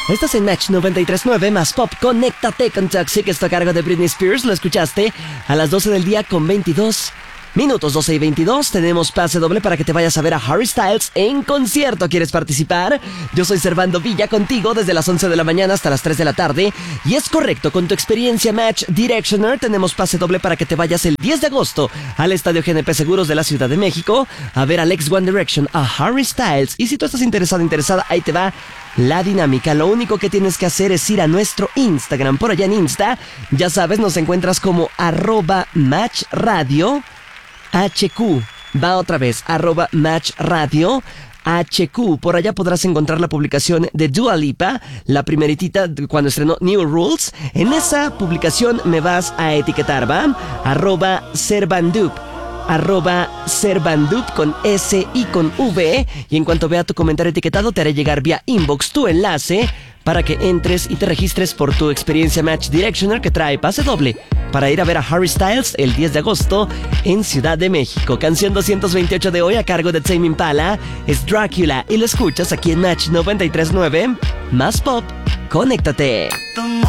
Estás en Match 93.9 más Pop. Conéctate con Toxic. Esto a cargo de Britney Spears. Lo escuchaste a las 12 del día con 22 minutos. 12 y 22. Tenemos pase doble para que te vayas a ver a Harry Styles en concierto. ¿Quieres participar? Yo soy Servando Villa contigo desde las 11 de la mañana hasta las 3 de la tarde. Y es correcto, con tu experiencia Match Directioner tenemos pase doble para que te vayas el 10 de agosto al Estadio GNP Seguros de la Ciudad de México a ver al ex One Direction, a Harry Styles. Y si tú estás interesada, ahí te va la dinámica. Lo único que tienes que hacer es ir a nuestro Instagram. Por allá en Insta, ya sabes, nos encuentras como @matchradio HQ. Va otra vez, @matchradio HQ. Por allá podrás encontrar la publicación de Dua Lipa, la primeritita cuando estrenó New Rules. En esa publicación me vas a etiquetar, ¿va? @Servandup. @Servandup con S y con V. Y en cuanto vea tu comentario etiquetado, te haré llegar vía inbox tu enlace para que entres y te registres por tu experiencia Match Directioner, que trae pase doble para ir a ver a Harry Styles el 10 de agosto en Ciudad de México. Canción 228 de hoy a cargo de Tame Impala es Dracula y lo escuchas aquí en Match 93.9 más Pop. Conéctate.